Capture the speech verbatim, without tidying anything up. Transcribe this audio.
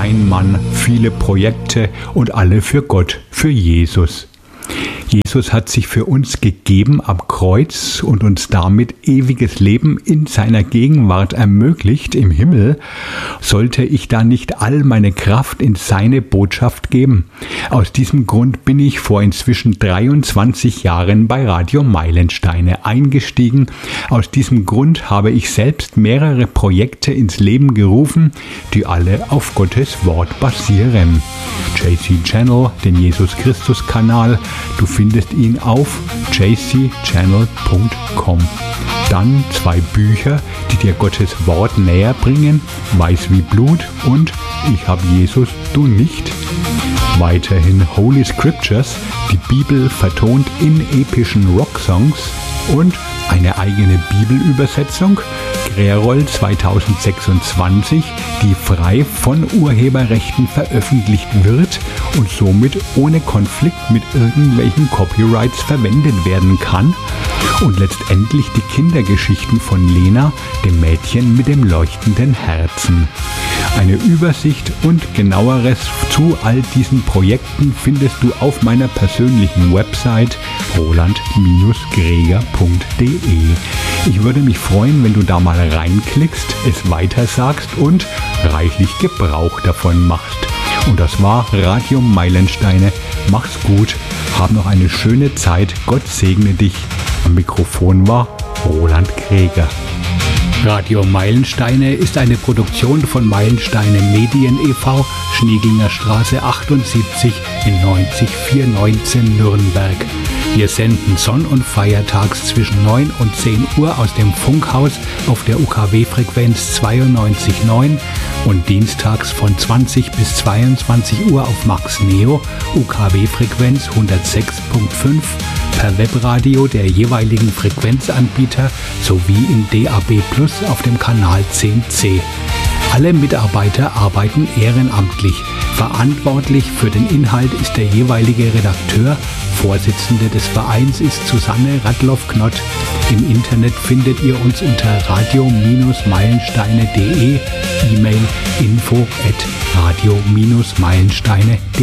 ein Mann, viele Projekte und alle für Gott, für Jesus. Jesus hat sich für uns gegeben am Kreuz und uns damit ewiges Leben in seiner Gegenwart ermöglicht im Himmel. Sollte ich da nicht all meine Kraft in seine Botschaft geben? Aus diesem Grund bin ich vor inzwischen dreiundzwanzig Jahren bei Radio Meilensteine eingestiegen. Aus diesem Grund habe ich selbst mehrere Projekte ins Leben gerufen, die alle auf Gottes Wort basieren. J C Channel, den Jesus Christus Kanal, du findest ihn auf j c channel punkt com. Dann zwei Bücher, die dir Gottes Wort näher bringen, Weiß wie Blut und Ich hab Jesus, du nicht. Weiterhin Holy Scriptures, die Bibel vertont in epischen Rocksongs und eine eigene Bibelübersetzung, Grerol zweitausendsechsundzwanzig, die frei von Urheberrechten veröffentlicht wird und somit ohne Konflikt mit irgendwelchen Copyrights verwendet werden kann. Und letztendlich die Kindergeschichten von Lena, dem Mädchen mit dem leuchtenden Herzen. Eine Übersicht und genaueres zu all diesen Projekten findest du auf meiner persönlichen Website roland greger punkt de. Ich würde mich freuen, wenn du da mal reinklickst, es weitersagst und reichlich Gebrauch davon machst. Und das war Radio Meilensteine. Mach's gut, hab noch eine schöne Zeit, Gott segne dich. Am Mikrofon war Roland Greger. Radio Meilensteine ist eine Produktion von Meilensteine Medien e V, Schneeglinger Straße achtundsiebzig in neunzig vierhundertneunzehn Nürnberg. Wir senden sonn- und feiertags zwischen neun und zehn Uhr aus dem Funkhaus auf der U K W-Frequenz zweiundneunzig Komma neun und dienstags von zwanzig bis zweiundzwanzig Uhr auf Max Neo, U K W-Frequenz hundertsechs Komma fünf, per Webradio der jeweiligen Frequenzanbieter sowie in D A B Plus auf dem Kanal zehn C. Alle Mitarbeiter arbeiten ehrenamtlich. Verantwortlich für den Inhalt ist der jeweilige Redakteur. Vorsitzende des Vereins ist Susanne Radloff-Knott. Im Internet findet ihr uns unter radio meilensteine punkt de, E-Mail info at radio meilensteine punkt de.